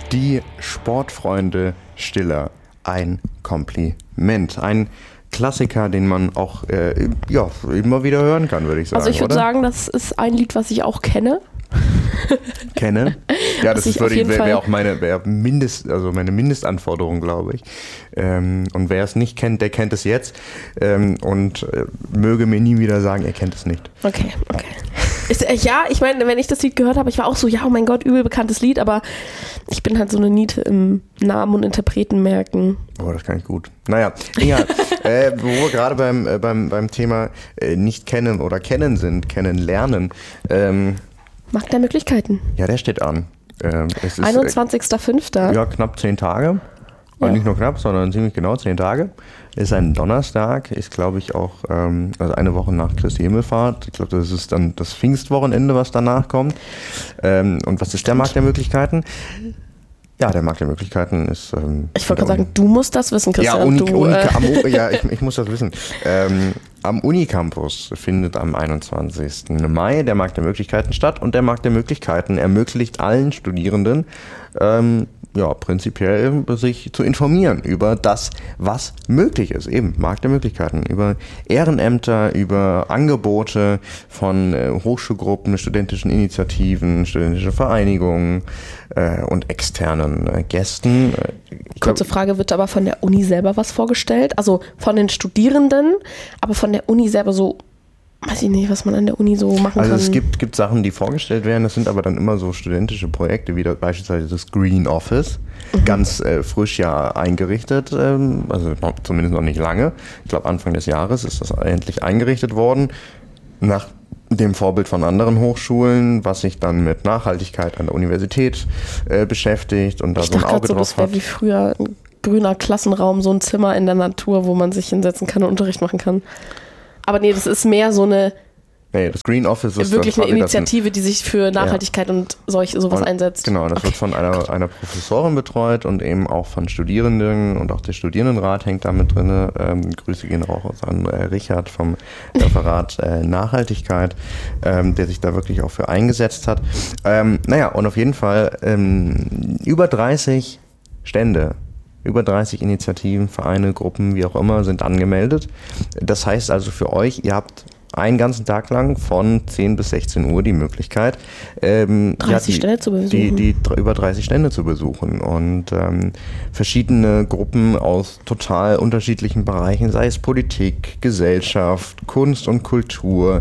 Die Sportfreunde Stiller. Ein Kompliment. Ein Klassiker, den man auch immer wieder hören kann, würde ich sagen. Also ich würde sagen, das ist ein Lied, was ich auch kenne. Kenne? Ja, das wäre auch meine Mindestanforderung, glaube ich. Und wer es nicht kennt, der kennt es jetzt. Möge mir nie wieder sagen, er kennt es nicht. Okay. Ja, ich meine, wenn ich das Lied gehört habe, ich war auch so, ja, oh mein Gott, übel bekanntes Lied, aber ich bin halt so eine Niete im Namen und Interpreten merken. Oh, das kann ich gut. Naja, Inga, wo wir gerade beim Thema nicht kennen oder kennenlernen. Markt der Möglichkeiten. Ja, der steht an. Es ist 21.05. Ja, knapp 10 Tage. Und nicht nur knapp, sondern ziemlich genau 10 Tage. Ist ein Donnerstag, ist glaube ich auch also eine Woche nach Christi Himmelfahrt. Ich glaube, das ist dann das Pfingstwochenende, was danach kommt. Und was ist der Markt der Möglichkeiten? Ja, der Markt der Möglichkeiten ist... ich wollte gerade sagen, du musst das wissen, Christian. Ich muss das wissen. Am Unicampus findet am 21. Mai der Markt der Möglichkeiten statt und der Markt der Möglichkeiten ermöglicht allen Studierenden prinzipiell sich zu informieren über das, was möglich ist. Eben Markt der Möglichkeiten, über Ehrenämter, über Angebote von Hochschulgruppen, studentischen Initiativen, studentische Vereinigungen und externen Gästen. Kurze Frage, wird aber von der Uni selber was vorgestellt? Also von den Studierenden, aber von der Uni selber so, weiß ich nicht, was man an der Uni so machen kann. Also es gibt Sachen, die vorgestellt werden, das sind aber dann immer so studentische Projekte, wie beispielsweise das Green Office, ganz frisch eingerichtet, also zumindest noch nicht lange. Ich glaube Anfang des Jahres ist das endlich eingerichtet worden, nach dem Vorbild von anderen Hochschulen, was sich dann mit Nachhaltigkeit an der Universität beschäftigt und da so ein Auge drauf das wäre wie früher ein grüner Klassenraum, so ein Zimmer in der Natur, wo man sich hinsetzen kann und Unterricht machen kann. Aber nee, das ist mehr so eine das Green Office ist wirklich eine Initiative, die sich für Nachhaltigkeit und sowas einsetzt. Genau, das wird von einer Professorin betreut und eben auch von Studierenden und auch der Studierendenrat hängt da mit drin. Grüße gehen auch an Richard vom Referat Nachhaltigkeit, der sich da wirklich auch für eingesetzt hat. Und auf jeden Fall über 30 Stände. Über 30 Initiativen, Vereine, Gruppen, wie auch immer, sind angemeldet. Das heißt also für euch, ihr habt einen ganzen Tag lang von 10 bis 16 Uhr die Möglichkeit, 30 Stände zu besuchen. Über 30 Stände zu besuchen und verschiedene Gruppen aus total unterschiedlichen Bereichen, sei es Politik, Gesellschaft, Kunst und Kultur,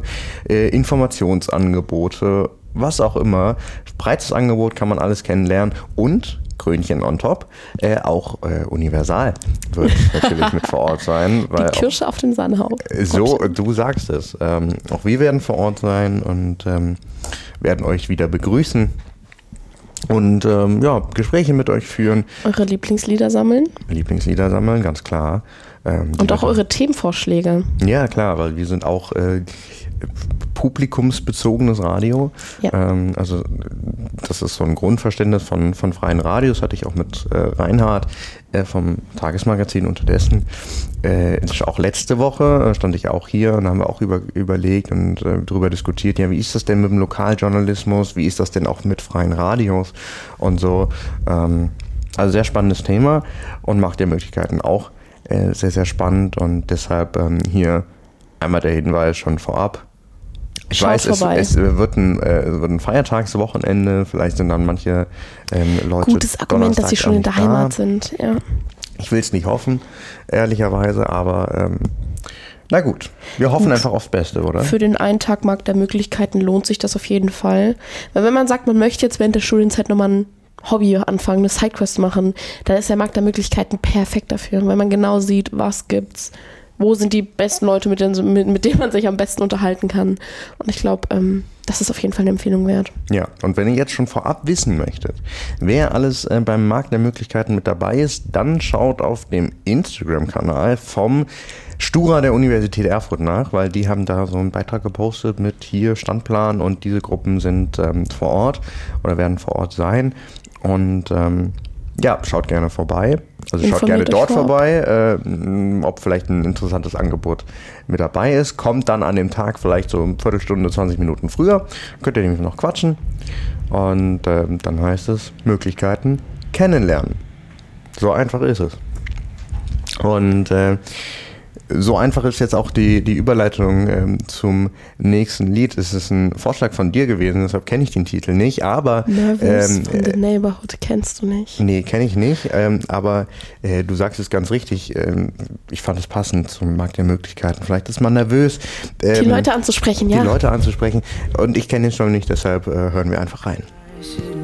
Informationsangebote, was auch immer. Breites Angebot, kann man alles kennenlernen und Krönchen on top, auch Universal wird natürlich mit vor Ort sein. Weil die Kirsche auf dem Sahnehaufen. So, du sagst es. Auch wir werden vor Ort sein und werden euch wieder begrüßen und Gespräche mit euch führen. Eure Lieblingslieder sammeln, ganz klar. Und auch eure Themenvorschläge. Ja, klar, weil wir sind auch publikumsbezogenes Radio. Ja. Also das ist so ein Grundverständnis von freien Radios, hatte ich auch mit Reinhard vom Tagesmagazin unterdessen. Auch letzte Woche stand ich auch hier und haben wir auch überlegt und darüber diskutiert, ja, wie ist das denn mit dem Lokaljournalismus, wie ist das denn auch mit freien Radios und so. Also sehr spannendes Thema und Macht der Möglichkeiten auch sehr, sehr spannend und deshalb hier einmal der Hinweis schon vorab. Ich weiß, es wird ein Feiertagswochenende, vielleicht sind dann manche Leute. Gutes Argument, dass sie schon in der Heimat sind, ja. Ich will es nicht hoffen, ehrlicherweise, aber na gut, wir hoffen einfach aufs Beste, oder? Für den einen Tag Markt der Möglichkeiten lohnt sich das auf jeden Fall. Weil wenn man sagt, man möchte jetzt während der Studienzeit nochmal ein Hobby anfangen, eine Sidequest machen, dann ist der Markt der Möglichkeiten perfekt dafür, weil man genau sieht, was gibt's, wo sind die besten Leute, mit denen man sich am besten unterhalten kann. Und ich glaube, das ist auf jeden Fall eine Empfehlung wert. Ja, und wenn ihr jetzt schon vorab wissen möchtet, wer alles beim Markt der Möglichkeiten mit dabei ist, dann schaut auf dem Instagram-Kanal vom Stura der Universität Erfurt nach, weil die haben da so einen Beitrag gepostet mit hier Standplan und diese Gruppen sind vor Ort oder werden vor Ort sein. Und schaut gerne vorbei. Also schaut gerne dort vorbei, ob vielleicht ein interessantes Angebot mit dabei ist. Kommt dann an dem Tag vielleicht so eine Viertelstunde, 20 Minuten früher. Könnt ihr nämlich noch quatschen. Und dann heißt es Möglichkeiten kennenlernen. So einfach ist es. Und so einfach ist jetzt auch die Überleitung zum nächsten Lied. Es ist ein Vorschlag von dir gewesen, deshalb kenne ich den Titel nicht, aber Nervous von The Neighborhood kennst du nicht? Nee, kenne ich nicht, aber du sagst es ganz richtig, ich fand es passend zum Markt der Möglichkeiten. Vielleicht ist man nervös. Die Leute anzusprechen, ja. Die Leute anzusprechen und ich kenne den Song nicht, deshalb hören wir einfach rein.